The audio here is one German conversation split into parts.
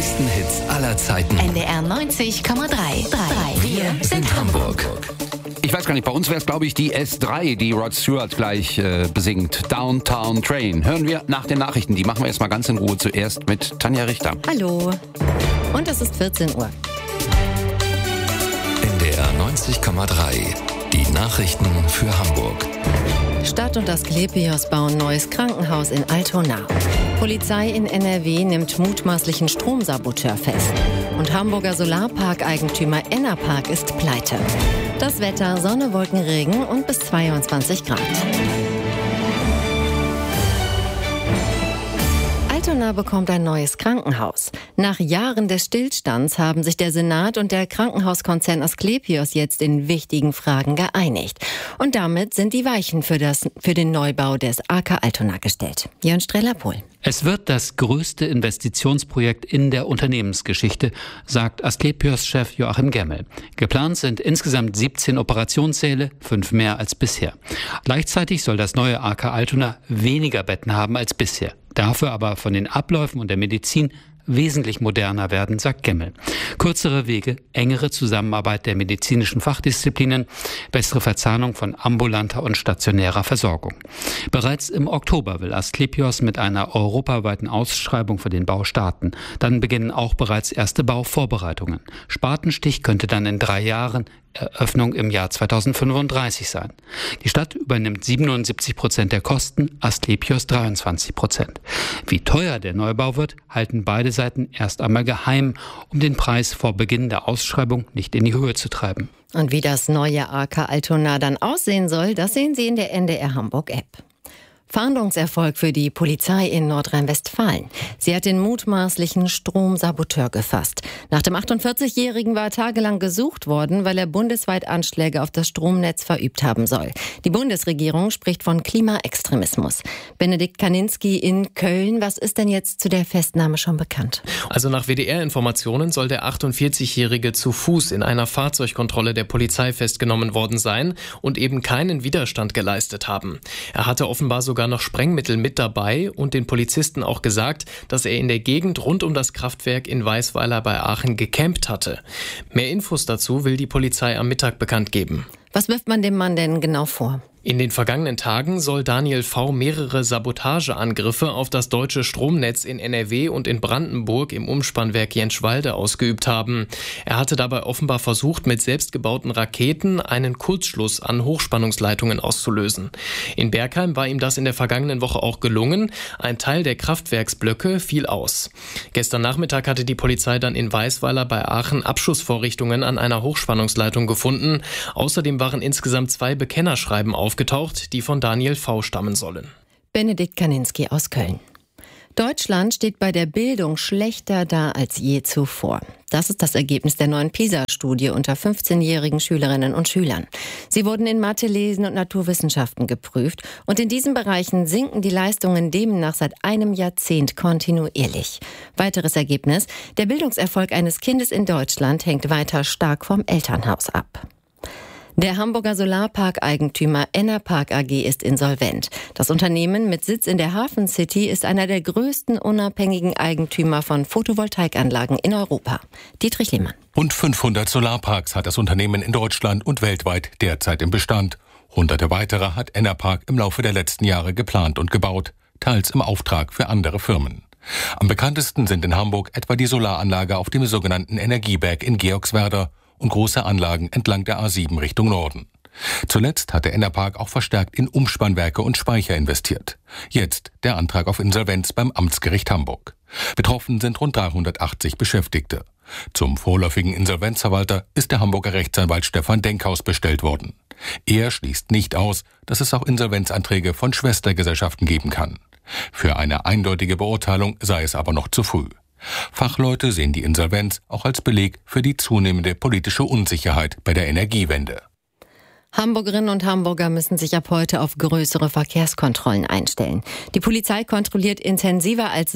größten Hits aller Zeiten. NDR 90,3. Wir sind Hamburg. Ich weiß gar nicht, bei uns wäre es, glaube ich, die S3, die Rod Stewart gleich besingt. Downtown Train. Hören wir nach den Nachrichten. Die machen wir jetzt mal ganz in Ruhe zuerst mit Tanja Richter. Hallo. Und es ist 14 Uhr. NDR 90,3. Die Nachrichten für Hamburg. Stadt und Asklepios bauen neues Krankenhaus in Altona. Polizei in NRW nimmt mutmaßlichen Stromsaboteur fest. Und Hamburger Solarpark-Eigentümer Enerpark ist pleite. Das Wetter: Sonne, Wolken, Regen und bis 22 Grad. Altona bekommt ein neues Krankenhaus. Nach Jahren des Stillstands haben sich der Senat und der Krankenhauskonzern Asklepios jetzt in wichtigen Fragen geeinigt. Und damit sind die Weichen für den Neubau des AK Altona gestellt. Jörn Streller-Pohl. Es wird das größte Investitionsprojekt in der Unternehmensgeschichte, sagt Asklepios-Chef Joachim Gemmel. Geplant sind insgesamt 17 Operationssäle, 5 mehr als bisher. Gleichzeitig soll das neue AK Altona weniger Betten haben als bisher. Dafür aber von den Abläufen und der Medizin wesentlich moderner werden, sagt Gemmel. Kürzere Wege, engere Zusammenarbeit der medizinischen Fachdisziplinen, bessere Verzahnung von ambulanter und stationärer Versorgung. Bereits im Oktober will Asklepios mit einer europaweiten Ausschreibung für den Bau starten. Dann beginnen auch bereits erste Bauvorbereitungen. Spatenstich könnte dann in 3 Jahren, Eröffnung im Jahr 2035 sein. Die Stadt übernimmt 77% der Kosten, Asklepios 23%. Wie teuer der Neubau wird, halten beide Seiten erst einmal geheim, um den Preis vor Beginn der Ausschreibung nicht in die Höhe zu treiben. Und wie das neue AK Altona dann aussehen soll, das sehen Sie in der NDR Hamburg App. Fahndungserfolg für die Polizei in Nordrhein-Westfalen. Sie hat den mutmaßlichen Stromsaboteur gefasst. Nach dem 48-Jährigen war tagelang gesucht worden, weil er bundesweit Anschläge auf das Stromnetz verübt haben soll. Die Bundesregierung spricht von Klimaextremismus. Benedikt Kaninski in Köln, was ist denn jetzt zu der Festnahme schon bekannt? Also nach WDR-Informationen soll der 48-Jährige zu Fuß in einer Fahrzeugkontrolle der Polizei festgenommen worden sein und eben keinen Widerstand geleistet haben. Er hatte offenbar sogar noch Sprengmittel mit dabei und den Polizisten auch gesagt, dass er in der Gegend rund um das Kraftwerk in Weißweiler bei Aachen gecampt hatte. Mehr Infos dazu will die Polizei am Mittag bekannt geben. Was wirft man dem Mann denn genau vor? In den vergangenen Tagen soll Daniel V. mehrere Sabotageangriffe auf das deutsche Stromnetz in NRW und in Brandenburg im Umspannwerk Jenschwalde ausgeübt haben. Er hatte dabei offenbar versucht, mit selbstgebauten Raketen einen Kurzschluss an Hochspannungsleitungen auszulösen. In Bergheim war ihm das in der vergangenen Woche auch gelungen. Ein Teil der Kraftwerksblöcke fiel aus. Gestern Nachmittag hatte die Polizei dann in Weißweiler bei Aachen Abschussvorrichtungen an einer Hochspannungsleitung gefunden. Außerdem waren insgesamt 2 Bekennerschreiben aufgetaucht, die von Daniel V. stammen sollen. Benedikt Kaninski aus Köln. Deutschland steht bei der Bildung schlechter da als je zuvor. Das ist das Ergebnis der neuen PISA-Studie unter 15-jährigen Schülerinnen und Schülern. Sie wurden in Mathe, Lesen und Naturwissenschaften geprüft und in diesen Bereichen sinken die Leistungen demnach seit einem Jahrzehnt kontinuierlich. Weiteres Ergebnis: Der Bildungserfolg eines Kindes in Deutschland hängt weiter stark vom Elternhaus ab. Der Hamburger Solarpark-Eigentümer Enerpark AG ist insolvent. Das Unternehmen mit Sitz in der Hafen City ist einer der größten unabhängigen Eigentümer von Photovoltaikanlagen in Europa. Dietrich Lehmann. Rund 500 Solarparks hat das Unternehmen in Deutschland und weltweit derzeit im Bestand. Hunderte weitere hat Enerpark im Laufe der letzten Jahre geplant und gebaut, teils im Auftrag für andere Firmen. Am bekanntesten sind in Hamburg etwa die Solaranlage auf dem sogenannten Energieberg in Georgswerder und große Anlagen entlang der A7 Richtung Norden. Zuletzt hatte Enerpark auch verstärkt in Umspannwerke und Speicher investiert. Jetzt der Antrag auf Insolvenz beim Amtsgericht Hamburg. Betroffen sind rund 380 Beschäftigte. Zum vorläufigen Insolvenzverwalter ist der Hamburger Rechtsanwalt Stefan Denkhaus bestellt worden. Er schließt nicht aus, dass es auch Insolvenzanträge von Schwestergesellschaften geben kann. Für eine eindeutige Beurteilung sei es aber noch zu früh. Fachleute sehen die Insolvenz auch als Beleg für die zunehmende politische Unsicherheit bei der Energiewende. Hamburgerinnen und Hamburger müssen sich ab heute auf größere Verkehrskontrollen einstellen. Die Polizei kontrolliert intensiver als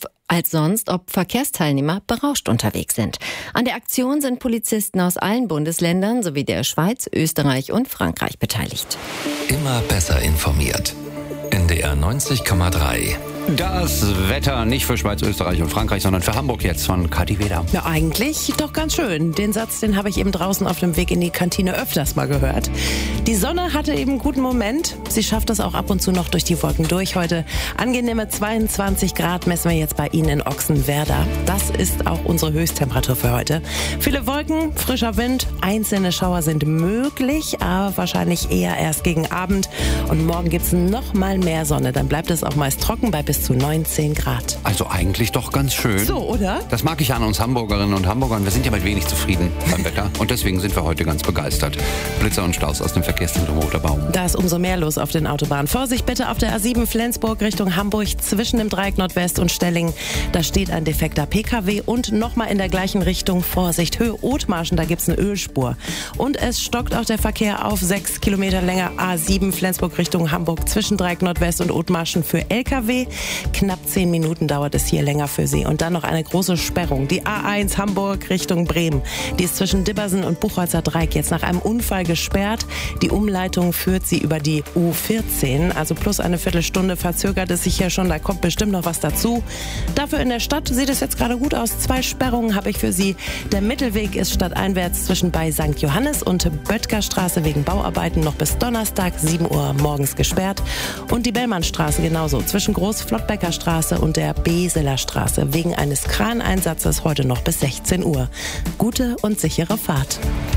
sonst, ob Verkehrsteilnehmer berauscht unterwegs sind. An der Aktion sind Polizisten aus allen Bundesländern sowie der Schweiz, Österreich und Frankreich beteiligt. Immer besser informiert. NDR 90,3 Das Wetter nicht für Schweiz, Österreich und Frankreich, sondern für Hamburg jetzt von Kathi Weder. Ja, eigentlich doch ganz schön. Den Satz, den habe ich eben draußen auf dem Weg in die Kantine öfters mal gehört. Die Sonne hatte eben einen guten Moment. Sie schafft es auch ab und zu noch durch die Wolken durch. Heute angenehme 22 Grad messen wir jetzt bei Ihnen in Ochsenwerder. Das ist auch unsere Höchsttemperatur für heute. Viele Wolken, frischer Wind, einzelne Schauer sind möglich, aber wahrscheinlich eher erst gegen Abend. Und morgen gibt es noch mal mehr Sonne. Dann bleibt es auch meist trocken bei bis zu 19 Grad. Also eigentlich doch ganz schön. So, oder? Das mag ich an uns Hamburgerinnen und Hamburgern. Wir sind ja mit wenig zufrieden beim Wetter. Und deswegen sind wir heute ganz begeistert. Blitzer und Staus aus dem Verkehrszentrum Roter Baum. Da ist umso mehr los auf den Autobahnen. Vorsicht bitte auf der A7 Flensburg Richtung Hamburg zwischen dem Dreieck Nordwest und Stellingen. Da steht ein defekter PKW und nochmal in der gleichen Richtung Vorsicht. Höhe Othmarschen, da gibt es eine Ölspur. Und es stockt auch der Verkehr auf 6 Kilometer länger A7 Flensburg Richtung Hamburg zwischen Dreieck Nordwest und Othmarschen für LKW. Knapp 10 Minuten dauert es hier länger für Sie. Und dann noch eine große Sperrung. Die A1 Hamburg Richtung Bremen. Die ist zwischen Dibbersen und Buchholzer Dreieck jetzt nach einem Unfall gesperrt. Die Umleitung führt Sie über die U14. Also plus eine Viertelstunde verzögert es sich hier schon. Da kommt bestimmt noch was dazu. Dafür in der Stadt sieht es jetzt gerade gut aus. 2 Sperrungen habe ich für Sie. Der Mittelweg ist stadteinwärts zwischen bei St. Johannes und Böttgerstraße wegen Bauarbeiten noch bis Donnerstag 7 Uhr morgens gesperrt. Und die Bellmannstraße genauso zwischen Groß-Flottbecker Straße und der Beseler Straße wegen eines Kraneinsatzes heute noch bis 16 Uhr. Gute und sichere Fahrt.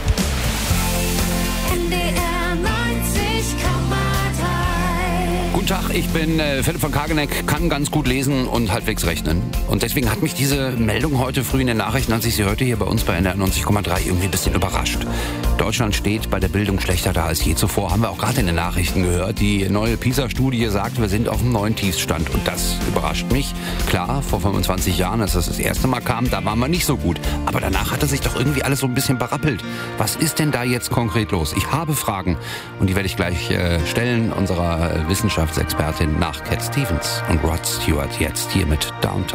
Guten Tag, ich bin Philipp von Kageneck, kann ganz gut lesen und halbwegs rechnen. Und deswegen hat mich diese Meldung heute früh in den Nachrichten, als ich sie hörte, hier bei uns bei NDR 90,3 irgendwie ein bisschen überrascht. Deutschland steht bei der Bildung schlechter da als je zuvor. Haben wir auch gerade in den Nachrichten gehört. Die neue PISA-Studie sagt, wir sind auf einem neuen Tiefstand. Und das überrascht mich. Klar, vor 25 Jahren, als das erste Mal kam, da waren wir nicht so gut. Aber danach hatte sich doch irgendwie alles so ein bisschen berappelt. Was ist denn da jetzt konkret los? Ich habe Fragen und die werde ich gleich stellen unserer Wissenschaftsexpertin nach Cat Stevens und Rod Stewart jetzt hier mit Downtown.